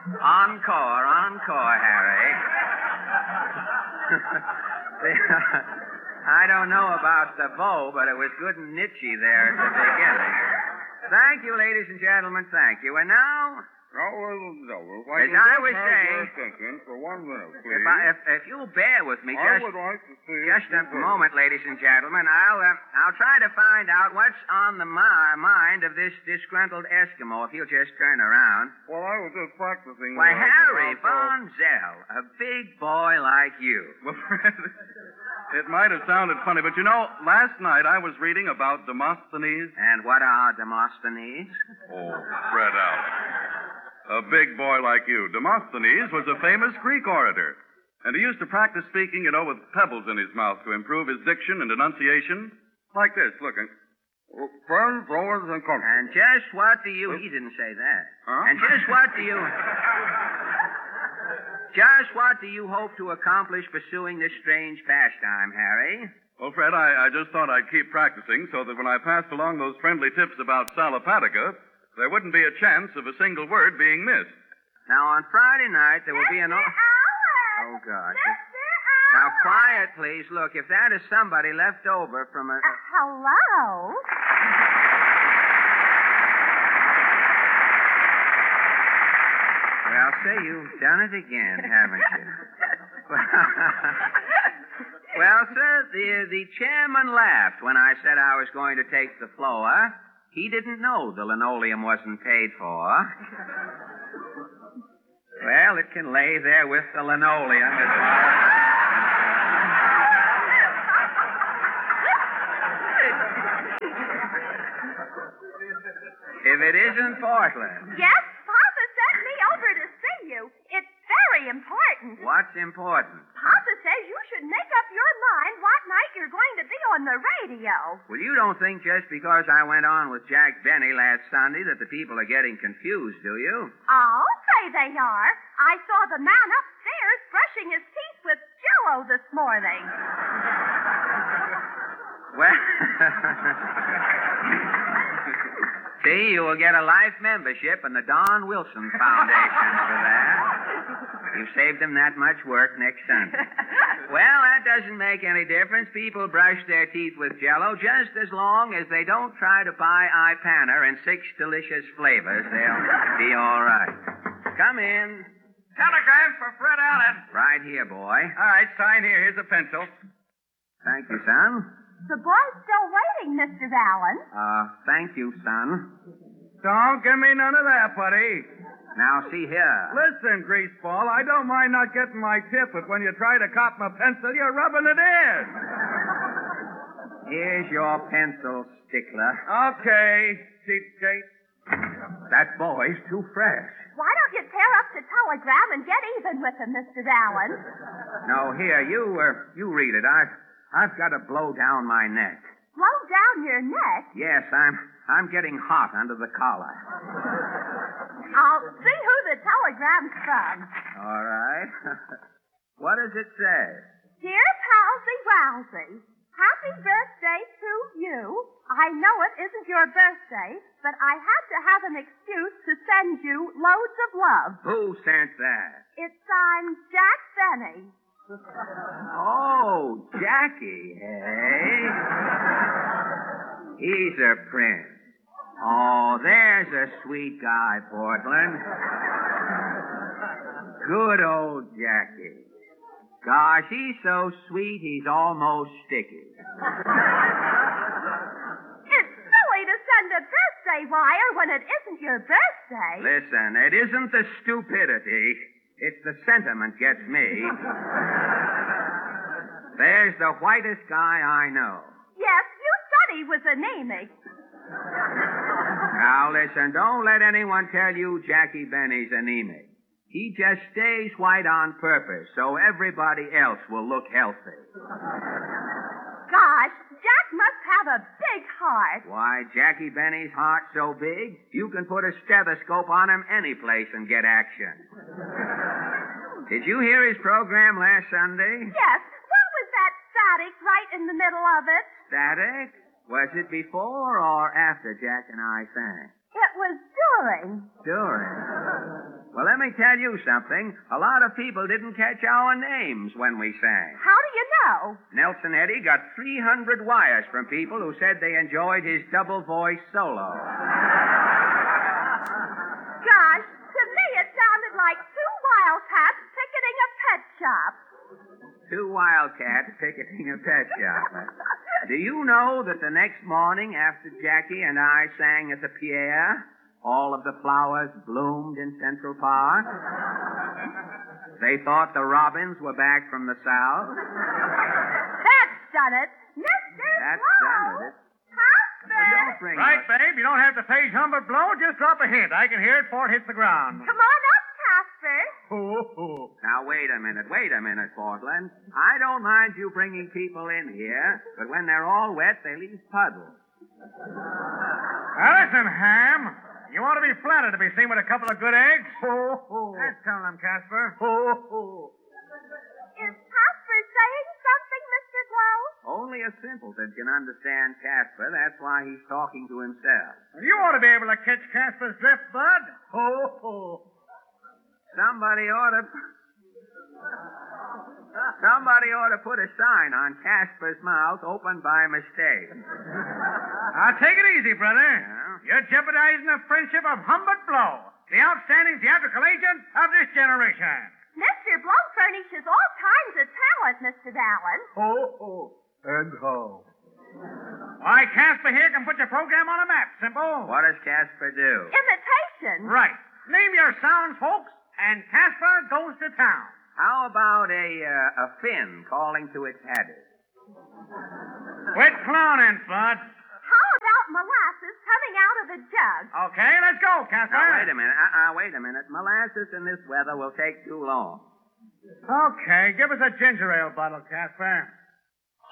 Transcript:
Encore, Harry. I don't know about the bow, but it was good and niche there at the beginning. Thank you, ladies and gentlemen, thank you. And now, as I was saying, for 1 minute, please. if you'll bear with me I would like to see just a moment, ladies and gentlemen, I'll try to find out what's on the mind of this disgruntled Eskimo. If you'll just turn around. Well, I was just practicing. Why, Harry Von Zell, a big boy like you. Well, Fred, it might have sounded funny, but you know, last night I was reading about Demosthenes. And what are Demosthenes? Oh, Fred Allen. A big boy like you. Demosthenes was a famous Greek orator. And he used to practice speaking, with pebbles in his mouth to improve his diction and enunciation. Like this, look. Friends, brothers, and country. And just what do you... He didn't say that. Huh? And just what do you... Just what do you hope to accomplish pursuing this strange pastime, Harry? Well, Fred, I just thought I'd keep practicing so that when I passed along those friendly tips about Salopatica, there wouldn't be a chance of a single word being missed. Now, on Friday night, there will be an... Mr. Allen! Oh, God. Mr. Now, Allen! quiet, please. Look, if that is somebody left over from a... Hello? Well, say, you've done it again, haven't you? Well, sir, the chairman laughed when I said I was going to take the floor. He didn't know the linoleum wasn't paid for. Well, it can lay there with the linoleum. If it isn't Portland. Yes, Papa sent me over to see you. It's very important. What's important? Papa says you should make up your mind what night you're going to be on the radio. Well, you don't think just because I went on with Jack Benny last Sunday that the people are getting confused, do you? I'll say they are. I saw the man upstairs brushing his teeth with Jell-O this morning. Well, see, you will get a life membership in the Don Wilson Foundation for that. You saved them that much work next Sunday. Well, that doesn't make any difference. People brush their teeth with Jell-O just as long as they don't try to buy Ipanner in 6 delicious flavors. They'll be all right. Come in. Telegram for Fred Allen. Right here, boy. All right, sign here. Here's a pencil. Thank you, son. The boy's still waiting, Mr. Allen. Thank you, son. Don't give me none of that, buddy. Now, see here. Listen, greaseball, I don't mind not getting my tip, but when you try to cop my pencil, you're rubbing it in. Here's your pencil, stickler. Okay, cheapskate. That boy's too fresh. Why don't you tear up the telegram and get even with him, Mr. Allen? No, here, you read it. I've got to blow down my neck. Blow down your neck? Yes, I'm getting hot under the collar. I'll see who the telegram's from. All right. What does it say? Dear Palsy Wowsy, happy birthday to you. I know it isn't your birthday, but I had to have an excuse to send you loads of love. Who sent that? It's signed Jack Benny. Oh, Jackie, hey? He's a prince. Oh, there's a sweet guy, Portland. Good old Jackie. Gosh, he's so sweet, he's almost sticky. It's silly to send a birthday wire when it isn't your birthday. Listen, it isn't the stupidity. It's the sentiment gets me. There's the whitest guy I know. Yes, you said he was anemic. Now, listen, don't let anyone tell you Jackie Benny's anemic. He just stays white on purpose so everybody else will look healthy. Gosh, Jack must have a big heart. Why, Jackie Benny's heart so big, you can put a stethoscope on him any place and get action. Did you hear his program last Sunday? Yes. What was that static right in the middle of it? Static? Was it before or after Jack and I sang? It was during. During. Well, let me tell you something. A lot of people didn't catch our names when we sang. How do you know? Nelson Eddy got 300 wires from people who said they enjoyed his double voice solo. Gosh, to me it sounded like two wildcats picketing a pet shop. Two wildcats picketing a pet shop. Do you know that the next morning after Jackie and I sang at the Pierre, all of the flowers bloomed in Central Park? They thought the robins were back from the south. That's done it. Mr. That's Blow. done it. Casper. Don't bring Right, up- babe. You don't have to page Humbert Blow. Just drop a hint. I can hear it before it hits the ground. Come on up, Casper. Now, wait a minute, Portland. I don't mind you bringing people in here, but when they're all wet, they leave puddles. Now, listen, Ham. You ought to be flattered to be seen with a couple of good eggs. Let's tell them, Casper. Is Casper saying something, Mr. Blow? Only a simpleton can understand Casper. That's why he's talking to himself. You ought to be able to catch Casper's drift, Bud. Somebody ought to put a sign on Casper's mouth open by mistake. Now, take it easy, brother. Yeah? You're jeopardizing the friendship of Humbert Blow, the outstanding theatrical agent of this generation. Mr. Blow furnishes all kinds of talent, Mr. Dallin. And how? Why, Casper here can put your program on a map. Simple. What does Casper do? Imitation. Right. Name your sounds, folks, and Casper goes to town. How about a fin calling to its haddies? Quit clowning, Bud. How about molasses coming out of a jug? Okay, let's go, Casper. Now, wait a minute. Wait a minute. Molasses in this weather will take too long. Okay, give us a ginger ale bottle, Casper.